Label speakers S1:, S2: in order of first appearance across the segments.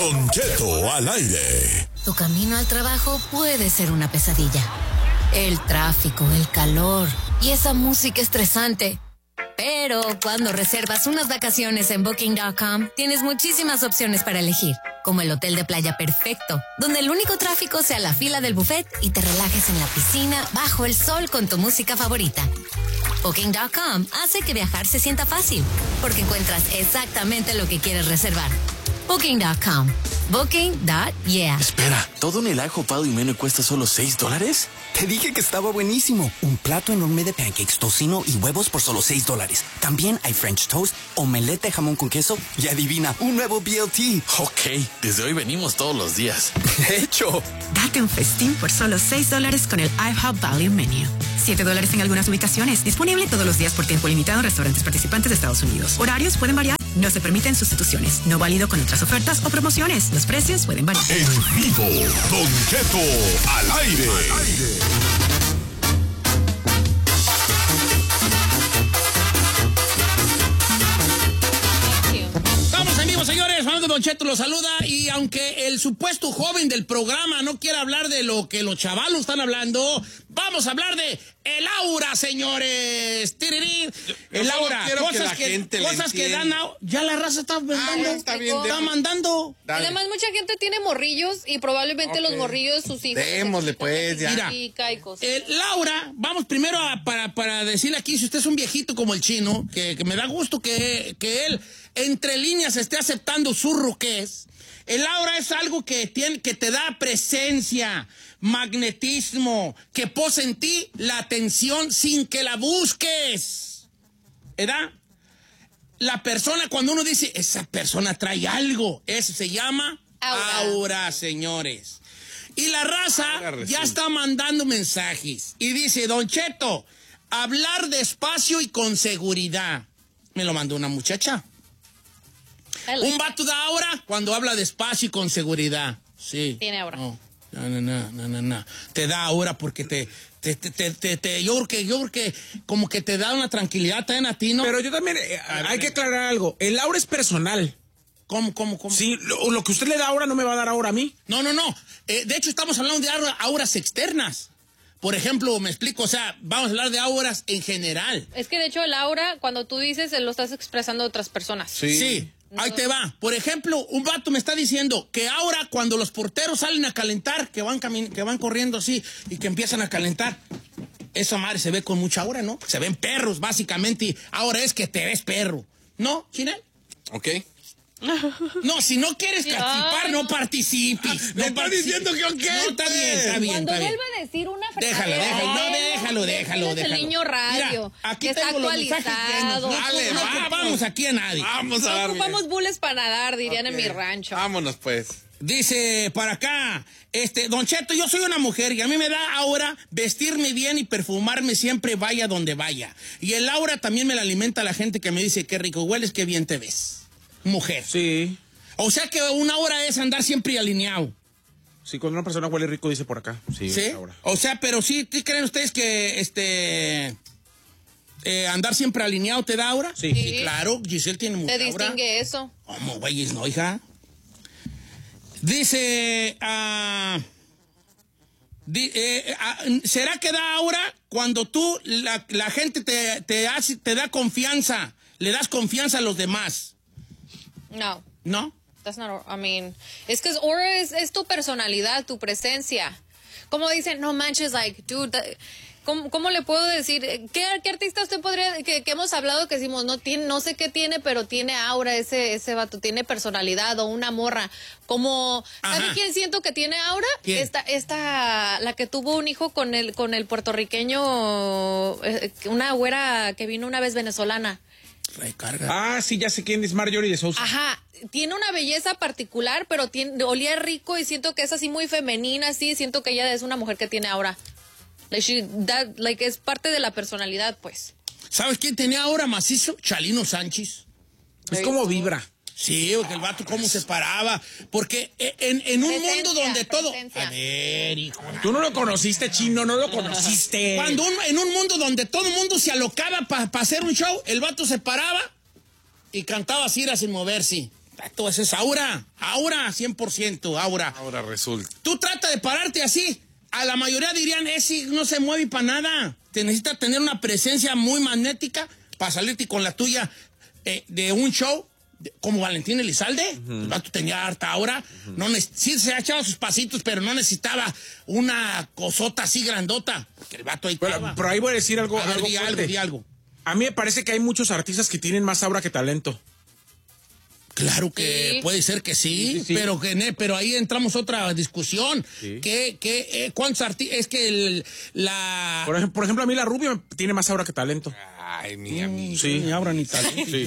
S1: Don Cheto al aire.
S2: Tu camino al trabajo puede ser una pesadilla. El tráfico, el calor y esa música estresante. Pero cuando reservas unas vacaciones en Booking.com, tienes muchísimas opciones para elegir, como el hotel de playa perfecto, donde el único tráfico sea la fila del buffet y te relajes en la piscina bajo el sol con tu música favorita. Booking.com hace que viajar se sienta fácil, porque encuentras exactamente lo que quieres reservar. Booking.com. Booking.yeah.
S3: Espera, ¿todo en el ajo Pado y Meno cuesta solo $6?
S4: Te dije que estaba buenísimo. Un plato enorme de pancakes, tocino y huevos por solo $6. También hay French toast, omelette de jamón con queso y adivina, un nuevo BLT.
S3: Ok, desde hoy venimos todos los días.
S4: De hecho,
S5: date un festín por solo $6 con el IHOP Value Menu. $7 en algunas ubicaciones. Disponible todos los días por tiempo limitado en restaurantes participantes de Estados Unidos. Horarios pueden variar. No se permiten sustituciones. No válido con otras ofertas o promociones. Los precios pueden variar.
S1: En vivo, Don Cheto al aire.
S6: Estamos en vivo, señores. Juan de Don Cheto los saluda. Y aunque el supuesto joven del programa no quiera hablar de lo que los chavalos están hablando, vamos a hablar de el aura, señores. El aura. Cosas que dan. Ya la raza está mandando. Está mandando.
S7: Dale. Además, mucha gente tiene morrillos y probablemente los morrillos de sus hijos.
S8: Démosle pues, ya.
S6: Mira, Laura, vamos primero para decirle aquí, si usted es un viejito como el chino, que me da gusto que él entre líneas esté aceptando su ruquez. El aura es algo que te da presencia, magnetismo, que posa en ti la atención sin que la busques. ¿Verdad? La persona, cuando uno dice, esa persona trae algo, eso se llama aura, señores. Y la raza ya está mandando mensajes. Y dice, Don Cheto, hablar despacio y con seguridad. Me lo mandó una muchacha. Un vato da aura cuando habla despacio y con seguridad. Sí.
S7: Tiene aura.
S6: No. Te da aura porque yo creo que como que te da una tranquilidad también a ti, ¿no?
S8: Pero yo también, hay que aclarar algo. El aura es personal.
S6: ¿Cómo?
S8: Sí, lo que usted le da aura no me va a dar aura a mí.
S6: No. De hecho, estamos hablando de auras externas. Por ejemplo, me explico, o sea, vamos a hablar de auras en general.
S7: Es que de hecho el aura, cuando tú dices, lo estás expresando a otras personas.
S6: Sí. Ahí te va. Por ejemplo, un vato me está diciendo que ahora cuando los porteros salen a calentar, que van corriendo así y que empiezan a calentar, esa madre se ve con mucha aura, ¿no? Se ven perros, básicamente, y ahora es que te ves perro. ¿No, Chinel?
S8: Ok.
S6: No, si no quieres participar, no participes.
S8: Me está diciendo que ok.
S6: No, está bien.
S7: Cuando vuelva a decir una frase.
S6: Déjalo.
S7: Es el niño radio.
S6: Mira, aquí
S7: que está
S6: tengo los mensajes
S7: actualizado.
S6: llenos. No ocupamos aquí a nadie.
S8: Vamos a
S7: No
S8: darle.
S7: ocupamos bules para nadar, dirían en mi rancho.
S8: Vámonos pues.
S6: Dice para acá, Don Cheto, yo soy una mujer y a mí me da aura vestirme bien y perfumarme siempre, vaya donde vaya. Y el aura también me la alimenta la gente que me dice, qué rico hueles, qué bien te ves. Mujer.
S8: Sí.
S6: O sea que una aura es andar siempre alineado.
S8: Sí, cuando una persona huele rico, dice por acá. Sí. Aura.
S6: O sea, pero sí, ¿creen ustedes que andar siempre alineado te da aura?
S8: Sí.
S6: Sí, claro. Giselle tiene mucha aura.
S7: Te distingue eso.
S6: ¿Cómo, güeyes, no, hija? Dice, ¿será que da aura cuando tú, la gente te da confianza, le das confianza a los demás?
S7: No.
S6: ¿No?
S7: That's not, I mean, es que aura es tu personalidad, tu presencia. Como dicen, no manches, like, dude, ¿cómo le puedo decir? ¿Qué artista usted podría, que hemos hablado que decimos, no sé qué tiene, pero tiene aura ese vato, tiene personalidad, o una morra? Como, ¿sabe quién siento que tiene aura?
S6: ¿Quién?
S7: La que tuvo un hijo con el puertorriqueño, una güera que vino una vez venezolana.
S8: Ah, sí, ya sé quién es, Marjorie de Sousa.
S7: Ajá, tiene una belleza particular, pero olía rico y siento que es así muy femenina, así, siento que ella es una mujer que tiene aura. Es parte de la personalidad, pues.
S6: ¿Sabes quién tenía aura macizo? Chalino Sánchez.
S8: Es como vibra.
S6: Sí, porque el vato cómo se paraba. Porque en un mundo donde todo...
S7: Presencia.
S6: A ver, hijo.
S8: Tú no lo conociste, Chino, no lo conociste.
S6: En un mundo donde todo el mundo se alocaba para hacer un show, el vato se paraba y cantaba así sin moverse. Vato, ese es aura. Aura, 100%, aura.
S9: Ahora resulta.
S6: Tú trata de pararte así. A la mayoría dirían, ese no se mueve para nada. Te necesita tener una presencia muy magnética para salirte con la tuya de un show como Valentín Elizalde. El vato tenía harta aura. Sí se ha echado sus pasitos, pero no necesitaba una cosota así grandota. Porque el vato ahí estaba.
S8: Pero ahí voy a decir algo.
S6: A ver,
S8: algo
S6: di
S8: fuerte.
S6: algo.
S8: A mí me parece que hay muchos artistas que tienen más aura que talento.
S6: Claro que
S7: Sí.
S6: puede ser que sí,
S8: Sí.
S6: pero ahí entramos otra discusión.
S8: Sí.
S6: ¿Cuántos artistas? Es que
S8: Por ejemplo, a mí la rubia tiene más aura que talento.
S9: Ay, mi amigo.
S8: Sí.
S6: Ni aura ni talento.
S8: Sí.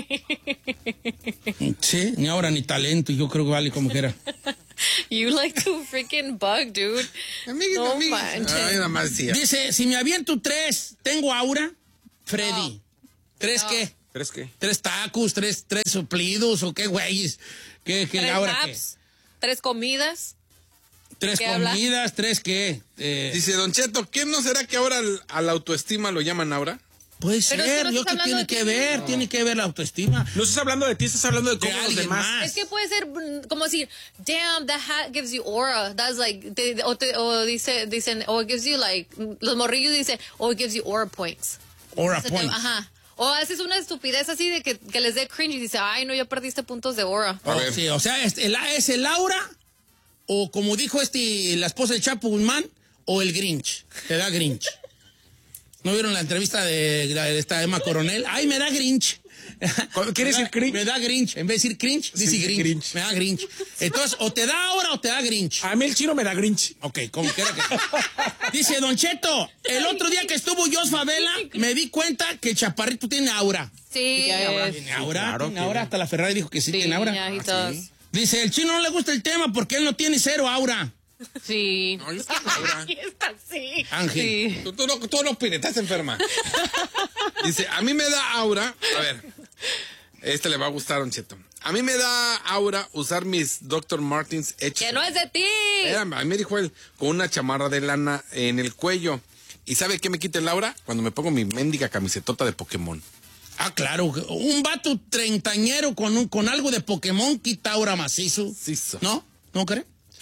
S6: Sí, ni aura ni talento. Yo creo que vale como quiera.
S7: You like to freaking bug, dude.
S9: Amigo,
S7: No manches.
S9: Ay, nada más decía.
S6: Dice, si me aviento 3, ¿tengo aura? Freddy. ¿3 qué?
S8: ¿Crees que?
S6: 3 tacos, 3 suplidos o qué güeyes. ¿Qué
S7: 3
S6: aura qué?
S7: naps, 3 comidas.
S6: 3
S7: ¿Qué habla?
S6: comidas, 3 qué.
S9: Dice Don Cheto, ¿quién no será que ahora a la autoestima lo llaman ahora?
S6: Puede
S7: Pero es que
S6: ser,
S7: no
S6: yo
S7: estás
S6: que
S7: hablando
S6: tiene
S7: de
S6: que
S7: ti.
S6: ver, tiene que ver la autoestima.
S8: No estás hablando de ti, estás hablando de
S6: De
S8: cómo los
S6: alguien
S8: demás.
S6: más.
S7: Es que puede ser como decir, damn, that hat gives you aura. That's like, o dicen, o it gives you like, los morrillos dicen, o it gives you aura points.
S6: Aura
S7: Se te-
S6: point.
S7: Ajá. O haces una estupidez así de que les dé cringe y dice, ay, no, ya perdiste puntos de aura.
S9: A ver.
S6: Sí, o sea, es el aura, o como dijo la esposa de Chapo Guzmán, o el Grinch. Te da Grinch. ¿No vieron la entrevista de esta Emma Coronel? ¡Ay, me da Grinch!
S8: ¿Quieres decir cringe?
S6: Me da Grinch. En vez de decir cringe, dice
S8: Sí,
S6: Grinch.
S8: Grinch.
S6: Me da Grinch. Entonces, o te da aura o te da Grinch.
S8: A mí el chino me da Grinch.
S6: Ok, como quiera que... Dice Don Cheto, el otro día que estuvo Jos Favela, me di cuenta que el chaparrito tiene aura.
S7: Sí.
S6: ¿Tiene aura?
S8: claro,
S6: ¿Tiene
S8: tiene.
S6: aura? Hasta la Ferrari dijo que sí, tiene aura.
S7: yeah, he does.
S6: Dice, el chino no le gusta el tema porque él no tiene 0 aura.
S7: Sí.
S9: No, yo tengo aura.
S7: Ahí está, sí.
S6: Ángel.
S7: Sí.
S9: Tú no opines, estás enferma. Dice, a mí me da aura. A ver, este le va a gustar, Don Cheto. A mí me da aura usar mis Dr. Martens hechos.
S7: Que no es de ti.
S9: Espérame, a mí me dijo él, con una chamarra de lana en el cuello. ¿Y sabe qué me quita el aura? Cuando me pongo mi mendiga camisetota de Pokémon.
S6: Ah, claro. Un vato treintañero con algo de Pokémon quita aura macizo.
S9: Macizo.
S6: ¿No? ¿No cree?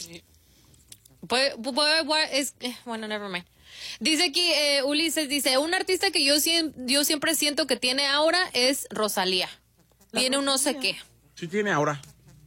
S7: Bueno, never mind. Dice aquí, Ulises dice, un artista que yo siempre siento que tiene aura es Rosalía. Tiene un no sé qué.
S8: Sí tiene aura.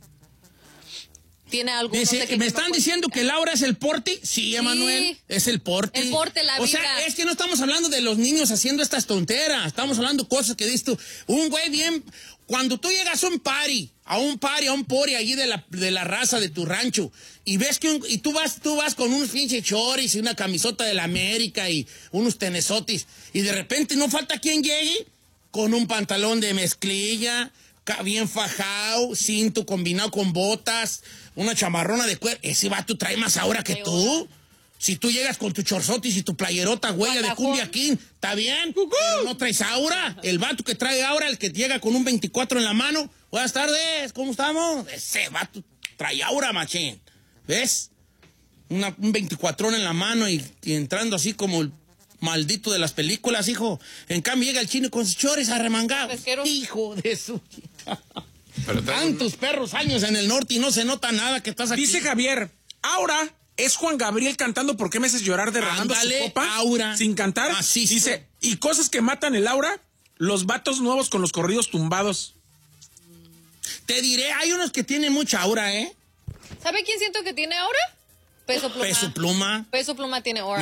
S7: Tiene algo.
S6: Dice,
S7: no sé qué
S6: ¿me
S7: que
S6: están
S7: no puede
S6: diciendo que Laura es el porte? Sí, Emanuel, es el porte.
S7: El porte, la
S6: O sea,
S7: vida.
S6: es que no estamos hablando de los niños haciendo estas tonteras. Estamos hablando de cosas que dices tú. Un güey bien... Cuando tú llegas a un party, a un pori allí de la raza de tu rancho, y ves que tú vas con unos pinche choris y una camisota de la América y unos tenesotis, y de repente no falta quien llegue con un pantalón de mezclilla, bien fajado, cinto combinado con botas, una chamarrona de cuero. Ese vato trae más aura que tú. Si tú llegas con tu chorzotis y tu playerota huella de
S7: Guadajón.
S6: cumbia king, está bien, pero no traes aura. El vato que trae aura, el que llega con un 24 en la mano, buenas tardes, ¿cómo estamos? Ese vato trae aura, machín. ¿Ves? Un 24 en la mano y entrando así como el maldito de las películas, hijo. En cambio llega el chino con sus chores arremangados.
S7: Pesquero.
S6: Hijo de su...
S9: Pero
S6: Tantos perros años en el norte y no se nota nada que estás aquí.
S8: Dice Javier, aura es Juan Gabriel cantando ¿Por qué me haces llorar derramando
S6: Ándale,
S8: su copa?
S6: aura.
S8: Sin cantar.
S6: Macizo.
S8: Dice, y cosas que matan el aura, los vatos nuevos con los corridos tumbados.
S6: Te diré, hay unos que tienen mucha aura, ¿eh?
S7: ¿Sabe quién siento que tiene aura? Peso Pluma.
S6: Peso Pluma,
S7: Peso Pluma tiene aura.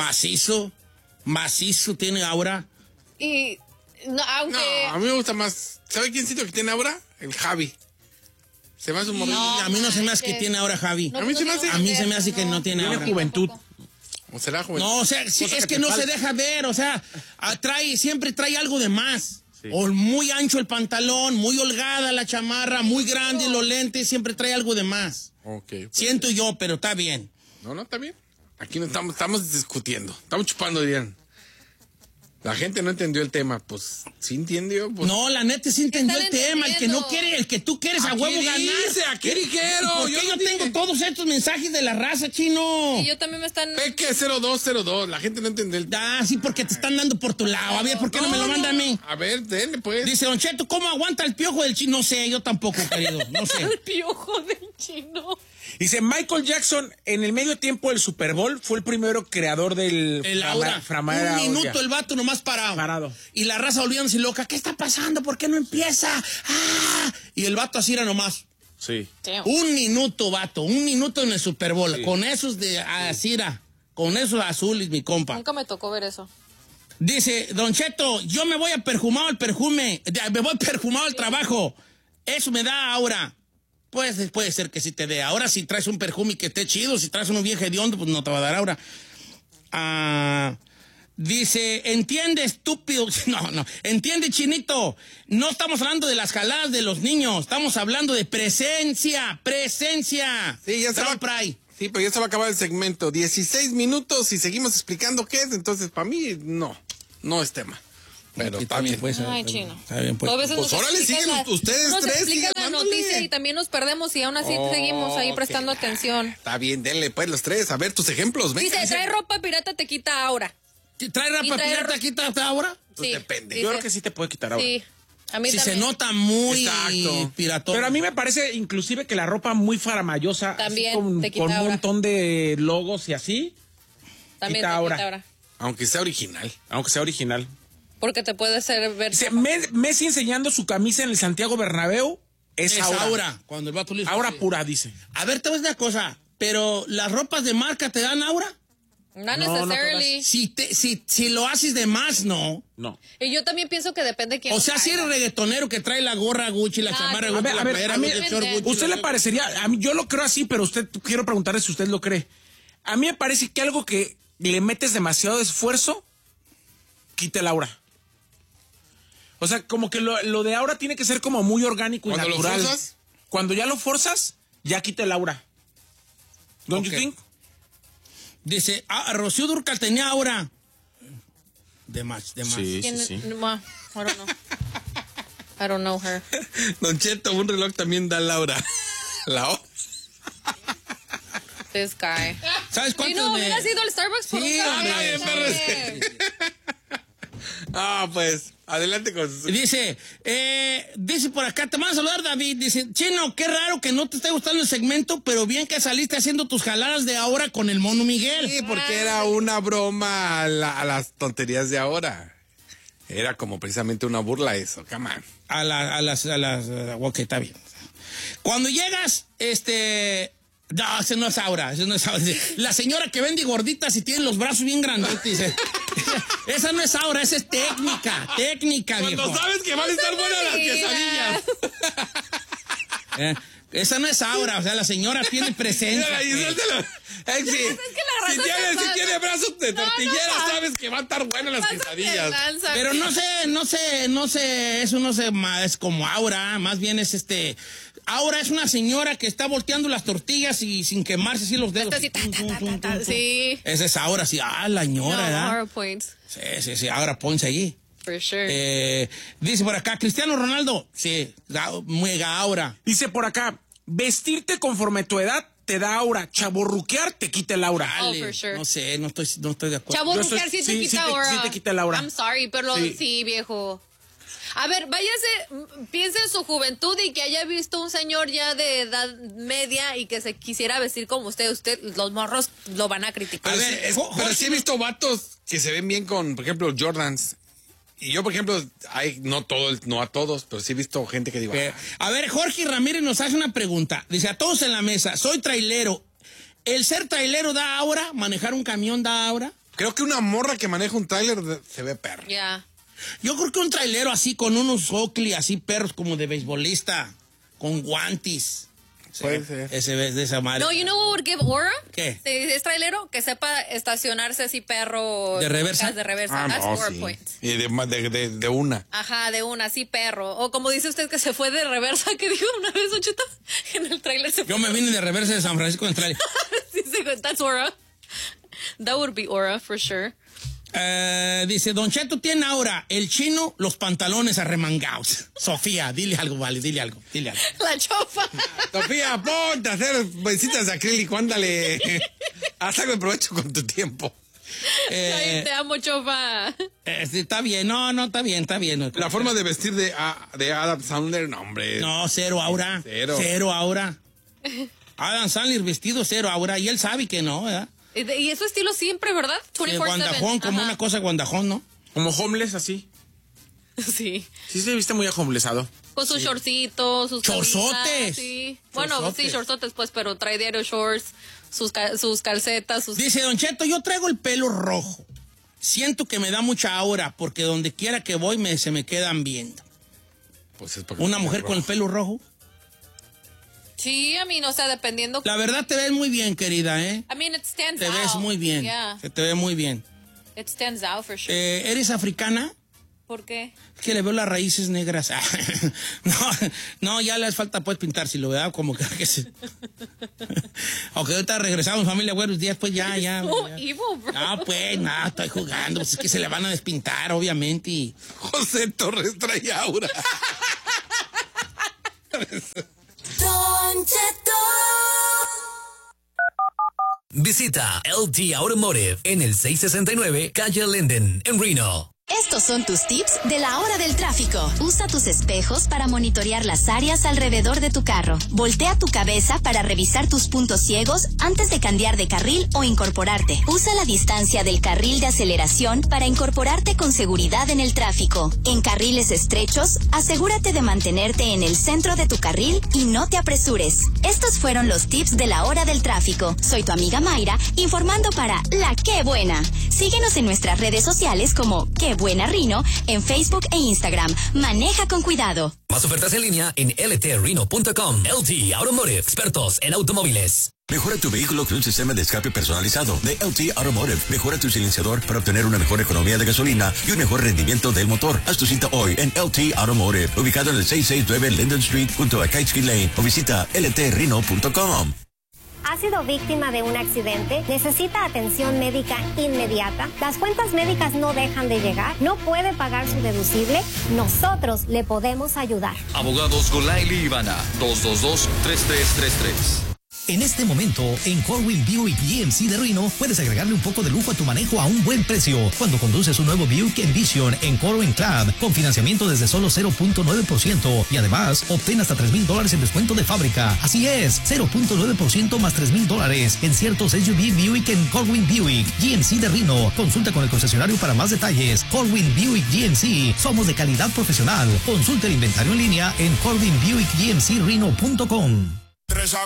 S6: macizo tiene aura.
S7: Y no, aunque...
S9: No, a mí me gusta más. ¿Sabe quién siento que tiene aura? El Javi. Se me hace un morrillo.
S6: a mí no se me hace que
S7: manches.
S6: tiene aura, Javi.
S9: A mí se me hace-
S6: A mí se me hace que no tiene
S8: Tiene
S6: aura.
S8: juventud.
S9: ¿O será joven?
S6: No, o sea, sí,
S8: Cosa
S6: es
S8: que
S6: que
S8: te
S6: no se
S8: falta.
S6: deja ver, o sea, siempre trae algo de más. O muy ancho el pantalón, muy holgada la chamarra, muy grande los lentes, siempre trae algo de más.
S9: Ok.
S6: Siento yo, pero está bien.
S9: No, está bien. Aquí no estamos discutiendo. Estamos chupando, dirían. La gente no entendió el tema, pues, ¿sí entendió? Pues,
S6: No, la neta sí entendió el
S7: Están
S6: tema. El que no
S7: entendiendo.
S6: quiere, el que tú quieres a
S9: Aquí
S6: huevo ganar.
S9: dice, aquí dijeron.
S6: ¿Por qué
S9: Yo
S6: yo
S9: no dije.
S6: tengo todos estos mensajes de la raza, chino?
S7: Y yo también me están...
S9: Peque 0202, la gente no entendió el tema.
S6: Ah, sí, porque te están dando por tu lado. A ver, ¿por qué no me lo manda a mí?
S9: A ver, denle pues.
S6: Dice, Don Cheto, ¿cómo aguanta el piojo del chino? No sé, yo tampoco, querido. No sé.
S7: El piojo del chino.
S8: Dice, Michael Jackson, en el medio tiempo del Super Bowl, fue el primero creador del
S6: El aura. Un minuto el vato nomás parado. Y la raza volviéndose loca. ¿Qué está pasando? ¿Por qué no empieza? ¡Ah! Y el vato así era nomás.
S8: Sí.
S7: Damn.
S6: Un minuto, vato. Un minuto en el Super Bowl.
S8: Sí.
S6: Con esos de Asira. Con esos azules, mi compa.
S7: Nunca me tocó ver eso.
S6: Dice, Don Cheto, yo me voy a perfumado el perfume. Me voy perfumado al trabajo. Eso me da aura. Pues puede ser que sí te dé. Ahora si traes un perfume que esté chido, si traes uno bien hediondo, pues no te va a dar aura. Dice, entiende, estúpido. No. Entiende, chinito. No estamos hablando de las jaladas de los niños. Estamos hablando de presencia.
S9: Sí, ya se va. Sí, pero ya se va a acabar el segmento. 16 minutos y seguimos explicando qué es. Entonces, para mí, no es tema. Pero está bien.
S6: Pues,
S7: Ay, chino.
S6: Está bien, pues.
S7: A veces
S9: Pues
S7: nos
S9: órale,
S7: explican
S9: siguen ustedes
S7: nos
S9: tres,
S7: explican
S9: sigan
S7: la
S9: dándole.
S7: noticia y también nos perdemos y aún así seguimos ahí prestando atención.
S9: Está bien, denle pues los tres. A ver tus ejemplos. Venga,
S7: Dice, trae ropa pirata te quita aura.
S6: ¿Trae
S7: Y
S6: rapa
S7: trae
S6: pirata aquí ahora?
S9: Pues
S7: Sí,
S9: depende.
S7: dice-
S8: Yo creo que sí te puede quitar ahora.
S7: Sí, a mí
S6: Si
S7: también.
S6: se nota muy
S9: Exacto.
S6: piratón.
S8: Pero a mí me parece inclusive que la ropa muy faramayosa, así
S7: También
S8: con,
S7: te quita
S8: con un
S7: aura.
S8: montón de logos y así,
S7: También
S8: quita
S7: te
S8: aura.
S7: quita aura.
S9: Aunque sea original.
S8: aunque sea original.
S7: Porque te puede hacer ver...
S8: Dice, Messi enseñando su camisa en el Santiago Bernabéu es aura.
S6: Cuando el vato le dice,
S8: Aura
S6: sí.
S8: pura, dice.
S6: A ver, te voy a decir una cosa. Pero las ropas de marca te dan aura.
S7: Not
S8: No, no
S7: necessarily.
S6: Si lo haces de más, no.
S8: No.
S7: Y yo también pienso que depende de quién
S6: O
S7: lo
S6: sea, si
S7: traiga.
S6: eres reggaetonero que trae la gorra Gucci, la chamarra
S7: a
S6: Gucci,
S7: ver,
S6: la
S8: a ver,
S6: playera
S8: a mí-
S6: Gucci, el short Gucci.
S8: ¿Usted le parecería? A mí, yo lo creo así, pero usted quiero preguntarle si usted lo cree. A mí me parece que algo que le metes demasiado esfuerzo, quita el aura. O sea, como que lo de aura tiene que ser como muy orgánico y
S9: ¿Cuando lo
S8: natural.
S9: forzas?
S8: Cuando ya lo forzas, ya quita el aura. ¿Don't
S6: Ok.
S8: you think?
S6: Dice, Rocío Dúrcal tenía aura. De más.
S7: ¿Quién- Ma, I don't know. I don't know her.
S9: Don Cheto, un reloj también da Laura. La O.
S7: This guy.
S6: ¿Sabes
S7: Y
S6: cuántos
S7: no,
S6: me-
S7: hubieras ido al Starbucks por
S6: Sí,
S7: un
S6: hombre,
S7: café.
S9: bien, perro, Ah, pues, adelante con su...
S6: Dice por acá, te van a saludar, David. Dice, Chino, qué raro que no te esté gustando el segmento, pero bien que saliste haciendo tus jaladas de ahora con el mono Miguel.
S9: Sí, porque era una broma a las tonterías de ahora. Era como precisamente una burla eso, come on.
S6: Ok, está bien. Cuando llegas, no, ese no es aura, ese no es aura. La señora que vende gorditas y tiene los brazos bien grandotes, dice, esa no es aura, esa es técnica,
S9: Cuando
S6: viejo.
S9: sabes que van a estar buenas las quesadillas.
S6: Esa no es aura, o sea, la señora tiene presencia.
S9: Mira, y
S6: pues.
S9: suéltalo.
S7: la
S9: Si
S7: raza se
S9: tiene brazos de
S7: No,
S9: tortillera,
S7: no.
S9: sabes que van a estar buenas las quesadillas.
S6: Pero no sé, eso no sé, es como aura, más bien es Aura es una señora que está volteando las tortillas y sin quemarse así los dedos.
S7: Así, sí.
S6: Esa es Aura, sí, la señora,
S7: No,
S6: ¿verdad?
S7: horror points.
S6: Sí, ahora ponse allí.
S7: For sure.
S6: Dice por acá, Cristiano Ronaldo, sí, muy aura.
S8: Dice por acá, vestirte conforme tu edad te da aura, chaborruquear te quita el aura.
S7: Oh, for sure.
S6: No sé, no estoy de acuerdo.
S7: Chavo,
S8: Yo
S7: rufiar
S8: estoy-
S7: sí te
S8: sí,
S7: quita
S8: sí te-
S7: aura.
S8: sí te quita el aura.
S7: I'm sorry, pero
S8: Sí.
S7: sí, viejo. A ver, piense en su juventud y que haya visto un señor ya de edad media y que se quisiera vestir como usted, los morros lo van a criticar.
S9: Pero,
S6: A ver,
S9: pero sí he visto vatos que se ven bien con, por ejemplo, Jordans. Y yo, por ejemplo, no a todos, pero sí he visto gente que digo,
S6: A ver, Jorge Ramírez nos hace una pregunta. Dice, a todos en la mesa, soy trailero. ¿El ser trailero da aura? ¿Manejar un camión da aura?
S9: creo que una morra que maneja un trailer se ve perro.
S7: Ya.
S6: Yo creo que un trailero así con unos Oakley, así perros como de beisbolista, con guantes.
S9: Puede ser.
S6: Ese ves de esa madre.
S7: No, you know what would give aura?
S6: ¿Qué?
S7: Si es trailero, que sepa estacionarse así perro.
S6: ¿De reversa?
S7: De reversa.
S9: Ah,
S7: That's
S9: no,
S7: aura
S9: sí.
S7: points.
S9: Y de una.
S7: Ajá, de una, así perro. O como dice usted que se fue de reversa, que dijo una vez, Ochita, en el trailer se fue.
S6: Yo me vine de reversa de San Francisco en el trailer.
S7: Sí, that's aura. That would be aura, for sure.
S6: Dice, Don Cheto tiene ahora el chino, los pantalones arremangados. Sofía, dile algo, vale, dile algo.
S7: La chofa.
S9: Sofía, ponte a hacer besitas de acrílico, ándale. Haz algo de provecho con tu tiempo.
S7: Ay, te amo, chofa.
S6: Está bien, no, está bien.
S9: La forma de vestir de Adam Sandler, no, hombre.
S6: No, cero aura. Cero aura. Adam Sandler vestido cero aura, y él sabe que no, ¿verdad?
S7: Y eso estilo siempre, ¿verdad? 24/7.
S6: Guandajón, como una cosa guandajón, ¿no?
S8: Como homeless, así.
S7: Sí.
S8: Sí se viste muy homelessado.
S7: Con sus shortcitos, sus
S6: ¡Chorzotes!
S7: camisas, sí. Bueno, sí, shortzotes, pues, pero trae diario shorts, sus calcetas, sus...
S6: Dice, Don Cheto, yo traigo el pelo rojo. Siento que me da mucha aura, porque donde quiera que voy se me quedan viendo.
S9: Pues es porque
S6: ¿Una mujer con el pelo rojo?
S7: Sí, o sea, dependiendo...
S6: La verdad te ves muy bien, querida, ¿eh?
S7: it stands
S6: Te
S7: out.
S6: ves muy bien.
S7: Yeah.
S6: Se te ve muy bien.
S7: It stands out for sure.
S6: ¿Eres africana?
S7: ¿Por qué?
S6: Es que le veo las raíces negras. No, ya les falta pues pintar, si lo veo como que se... Ok, ahorita regresamos, familia, buenos días, pues ya.
S7: Evil, bro.
S6: No, pues, nada, estoy jugando, pues es que se le van a despintar, obviamente, y...
S9: José Torres trae aura.
S2: Don Cheto.
S10: Visita LT Automotive en el 669 Calle Linden, en Reno.
S2: Estos son tus tips de la hora del tráfico. Usa tus espejos para monitorear las áreas alrededor de tu carro. Voltea tu cabeza para revisar tus puntos ciegos antes de cambiar de carril o incorporarte. Usa la distancia del carril de aceleración para incorporarte con seguridad en el tráfico. En carriles estrechos, asegúrate de mantenerte en el centro de tu carril y no te apresures. Estos fueron los tips de la hora del tráfico. Soy tu amiga Mayra, informando para La Qué Buena. Síguenos en nuestras redes sociales como Qué Buena Rino en Facebook e Instagram. Maneja con cuidado.
S10: Más ofertas en línea en ltreno.com. LT Automotive, expertos en automóviles.
S11: Mejora tu vehículo con un sistema de escape personalizado de LT Automotive. Mejora tu silenciador para obtener una mejor economía de gasolina y un mejor rendimiento del motor. Haz tu cita hoy en LT Automotive, ubicado en el 669 Linden Street junto a Kitesky Lane, o visita ltreno.com.
S12: ¿Ha sido víctima de un accidente? ¿Necesita atención médica inmediata? ¿Las cuentas médicas no dejan de llegar? ¿No puede pagar su deducible? Nosotros le podemos ayudar.
S13: Abogados Golaili Ivana, 222-3333.
S10: En este momento, en Corwin Buick GMC de Reno, puedes agregarle un poco de lujo a tu manejo a un buen precio cuando conduces un nuevo Buick Envision en Corwin Club con financiamiento desde solo 0.9% y además obtén hasta $3,000 en descuento de fábrica. Así es, 0.9% más $3,000 en ciertos SUV Buick en Corwin Buick GMC de Reno. Consulta con el concesionario para más detalles. Corwin Buick GMC, somos de calidad profesional. Consulta el inventario en línea en corwinbuickgmcreno.com.
S1: 3 a